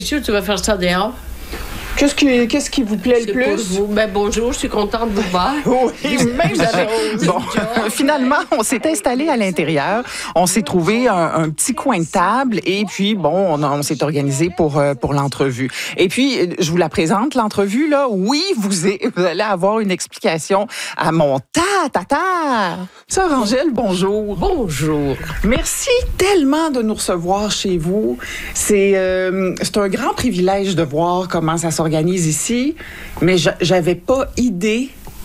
Sûr, tu vas faire ça dehors? Qu'est-ce qui vous plaît le plus? Pour vous. Ben, bonjour, je suis contente de vous voir. Oui, même chose. Bon, finalement, on s'est installé à l'intérieur. On s'est trouvé un petit coin de table et puis, bon, on s'est organisé pour l'entrevue. Et puis, je vous la présente, l'entrevue, là. Oui, vous allez avoir une explication à mon ta. Sœur Angèle, bonjour. Bonjour. Merci tellement de nous recevoir chez vous. C'est un grand privilège de voir comment ça s'organise ici, mais j'avais pas idée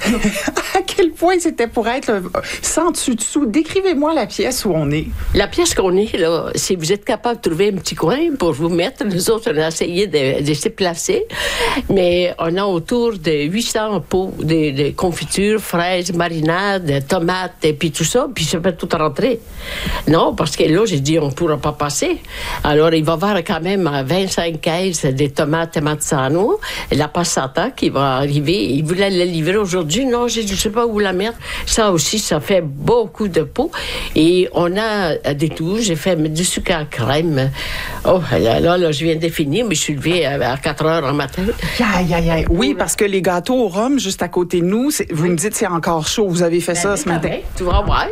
à quel point c'était pour être sans dessus-dessous. Décrivez-moi la pièce où on est. La pièce qu'on est, là, si vous êtes capable de trouver un petit coin pour vous mettre, nous autres, on a essayé de se placer, mais on a autour de 800 pots de confitures, fraises, marinades, tomates, et puis tout ça, puis ça peut tout rentrer. Non, parce que là, j'ai dit, on ne pourra pas passer. Alors, il va y avoir quand même 25 caisses de tomates Mazzano, la passata qui va arriver. Il voulait la livrer aujourd'hui. Non, je ne sais pas où la mettre. Ça aussi, ça fait beaucoup de pots. Et on a des tours. J'ai fait du sucre à crème. Oh, là, je viens de finir, mais je suis levée à 4 heures en matin. Aïe. Oui, parce que les gâteaux au rhum, juste à côté de nous, vous me dites c'est encore chaud. Vous avez fait ça ce matin. Tu vas voir.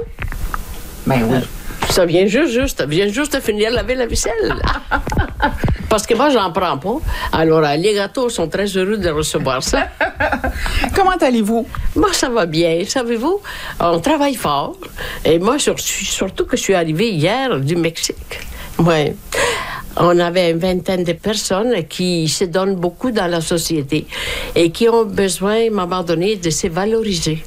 Ben oui. Ça vient juste de finir de laver la vaisselle. Parce que moi, j'en prends pas. Alors, les gâteaux sont très heureux de recevoir ça. Comment allez-vous? Moi, ça va bien. Savez-vous, on travaille fort. Et moi, surtout que je suis arrivée hier du Mexique. Oui. On avait une vingtaine de personnes qui se donnent beaucoup dans la société et qui ont besoin, à un moment donné, de se valoriser.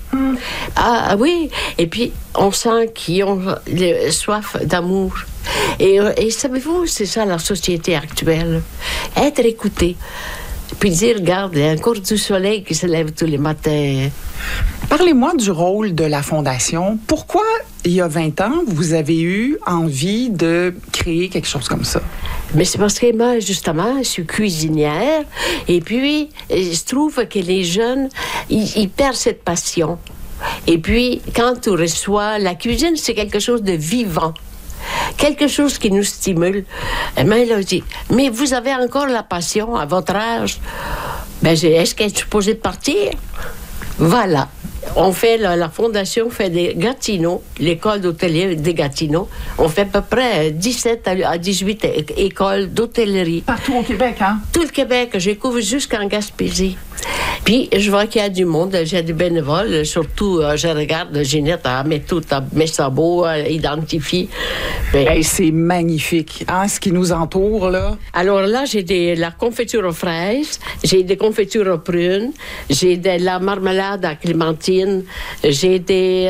Ah oui, et puis on sent qu'ils ont soif d'amour. Et savez-vous, c'est ça la société actuelle. Être écouté. Puis dire, regarde, il y a encore du soleil qui se lève tous les matins. Parlez-moi du rôle de la Fondation. Pourquoi, il y a 20 ans, vous avez eu envie de créer quelque chose comme ça? Mais c'est parce que moi, justement, je suis cuisinière. Et puis, je trouve que les jeunes, ils perdent cette passion. Et puis, quand tu reçois... La cuisine, c'est quelque chose de vivant. Quelque chose qui nous stimule. Et moi, elle a dit, mais vous avez encore la passion à votre âge. Ben, est-ce qu'elle est supposée de partir? Voilà. On fait, la Fondation fait des Gatineaux, l'école d'hôtellerie des Gatineaux. On fait à peu près 17 à 18 écoles d'hôtellerie. Partout au Québec, hein? Tout le Québec. Je couvre jusqu'en Gaspésie. Puis, je vois qu'il y a du monde, j'ai des bénévoles, surtout, je regarde Ginette, elle met tout, elle met ça beau, elle identifie. Hey, c'est magnifique, hein, ce qui nous entoure, là. Alors là, j'ai la confiture aux fraises, j'ai des confitures aux prunes, j'ai de la marmelade à clémentine, j'ai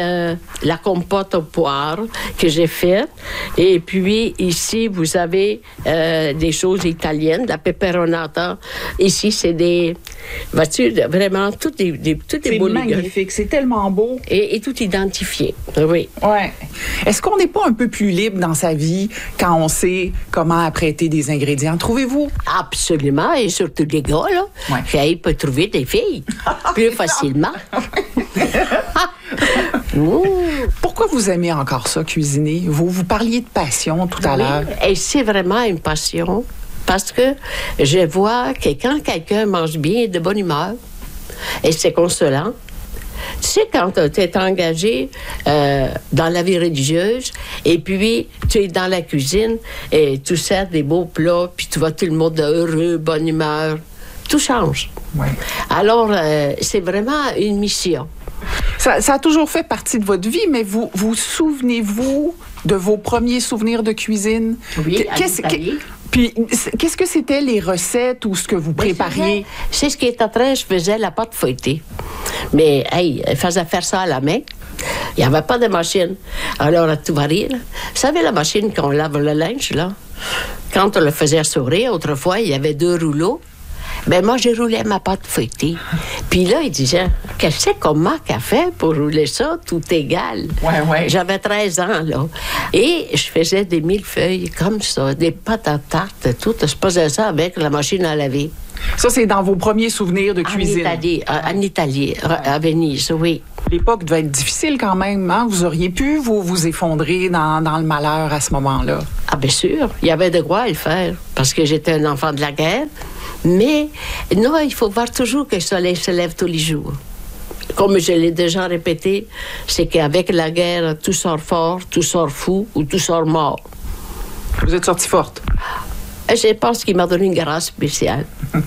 la compote aux poires que j'ai faite. Et puis, ici, vous avez des choses italiennes, la peperonata. Ici, c'est des... Vois-tu, vraiment, tout est beau. C'est magnifique, c'est tellement beau. Et tout identifié, oui. Ouais. Est-ce qu'on n'est pas un peu plus libre dans sa vie quand on sait comment apprêter des ingrédients? Trouvez-vous? Absolument, et surtout les gars, là. Ouais. Ils peuvent trouver des filles plus facilement. Pourquoi vous aimez encore ça, cuisiner? Vous parliez de passion tout à l'heure. Et c'est vraiment une passion. Parce que je vois que quand quelqu'un mange bien, il est de bonne humeur. Et c'est consolant. Tu sais, quand tu es engagé dans la vie religieuse, et puis tu es dans la cuisine, et tu sers des beaux plats, puis tu vois tout le monde heureux, bonne humeur, tout change. Ouais. Alors, c'est vraiment une mission. Ça a toujours fait partie de votre vie, mais vous souvenez-vous de vos premiers souvenirs de cuisine? Oui, à l'Italie. Puis, qu'est-ce que c'était les recettes ou ce que vous prépariez? C'est ce qui est en train, je faisais la pâte feuilletée. Mais, hey, elle faisait faire ça à la main. Il n'y avait pas de machine. Alors, à tout varier, là. Vous savez, la machine quand on lave le linge, là? Quand on le faisait sourire, autrefois, il y avait 2 rouleaux. Ben moi, j'ai roulé ma pâte feuilletée. Puis là, il disait, qu'est-ce comment qu'elle fait pour rouler ça, tout égal? Ouais. J'avais 13 ans, là. Et je faisais des millefeuilles comme ça, des pâtes à tarte, tout. Je faisais ça avec la machine à laver. Ça, c'est dans vos premiers souvenirs de cuisine. En Italie, à Venise, oui. L'époque devait être difficile quand même, hein? Vous auriez pu vous effondrer dans le malheur à ce moment-là? Ah, bien sûr, il y avait de quoi à le faire, parce que j'étais un enfant de la guerre. Mais non, il faut voir toujours que le soleil se lève tous les jours. Comme je l'ai déjà répété, c'est qu'avec la guerre, tout sort fort, tout sort fou ou tout sort mort. Vous êtes sortie forte? Je pense qu'il m'a donné une grâce spéciale.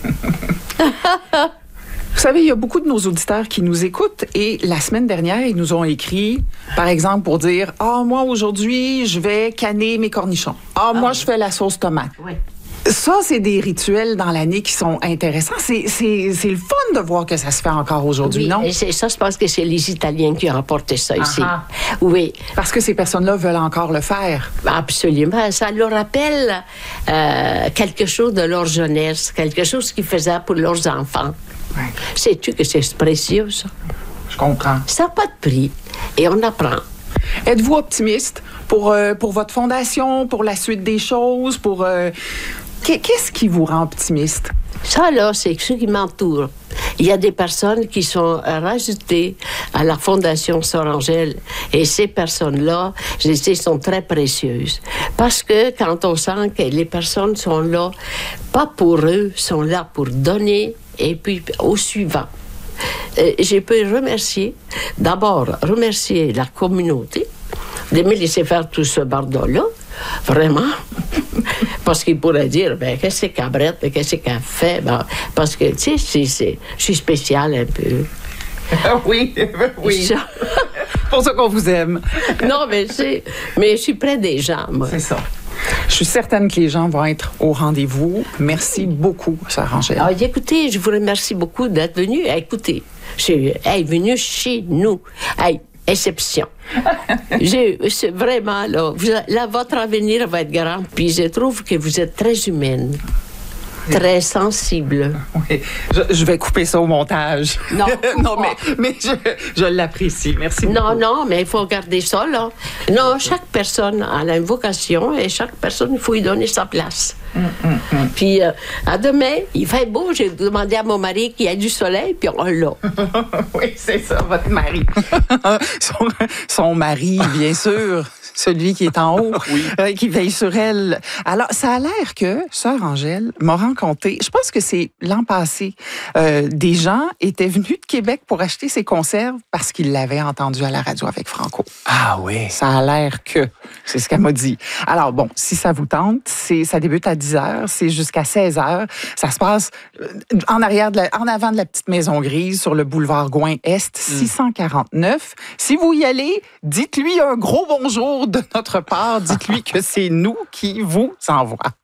Vous savez, il y a beaucoup de nos auditeurs qui nous écoutent et la semaine dernière, ils nous ont écrit, par exemple, pour dire « Ah, moi, aujourd'hui, je vais canner mes cornichons. Ah, moi, je fais la sauce tomate. Oui. » Ça, c'est des rituels dans l'année qui sont intéressants. C'est le fun de voir que ça se fait encore aujourd'hui, Oui, non? et ça, je pense que c'est les Italiens qui ont apporté ça ici. Ah. Oui. Parce que ces personnes-là veulent encore le faire. Absolument. Ça leur rappelle quelque chose de leur jeunesse, quelque chose qu'ils faisaient pour leurs enfants. Ouais. Sais-tu que c'est précieux, ça? Je comprends. Ça n'a pas de prix. Et on apprend. Êtes-vous optimiste pour votre fondation, pour la suite des choses, pour... Qu'est-ce qui vous rend optimiste? Ça, là, c'est ceux qui m'entourent. Il y a des personnes qui sont rajoutées à la Fondation Sœur Angèle. Et ces personnes-là, je sais, sont très précieuses. Parce que quand on sent que les personnes sont là, pas pour eux, sont là pour donner, et puis au suivant. Je peux d'abord remercier la communauté de me laisser faire tout ce bordel-là, vraiment. Parce qu'ils pourraient dire, ben, qu'est-ce que Cabrette, qu'est-ce qu'elle fait? Ben, parce que, tu sais, je suis spéciale un peu. Oui. Ça. Pour ça qu'on vous aime. Non, mais je suis près des gens, moi. C'est ça. Je suis certaine que les gens vont être au rendez-vous. Merci beaucoup, Sœur Angèle. Alors, écoutez, je vous remercie beaucoup d'être venu. Écoutez, je suis venu chez nous. Exception. C'est vraiment, là, votre avenir va être grand. Puis je trouve que vous êtes très humaine. Très sensible. Oui, je vais couper ça au montage. Non, non, mais je l'apprécie. Merci beaucoup. Non, mais il faut garder ça, là. Non, chaque personne a une vocation et chaque personne, il faut lui donner sa place. Puis, à demain, il fait beau. J'ai demandé à mon mari qu'il y ait du soleil, puis on l'a. Oui, c'est ça, votre mari. son mari, bien sûr. Celui qui est en haut, qui veille sur elle. Alors, ça a l'air que Sœur Angèle m'a raconté, je pense que c'est l'an passé, des gens étaient venus de Québec pour acheter ses conserves parce qu'ils l'avaient entendu à la radio avec Franco. Ah oui. Ça a l'air que, c'est ce qu'elle m'a dit. Alors bon, si ça vous tente, ça débute à 10h, c'est jusqu'à 16h. Ça se passe en avant de la petite maison grise sur le boulevard Gouin-Est, 649. Si vous y allez, dites-lui un gros bonjour de notre part. Dites-lui que c'est nous qui vous envoie.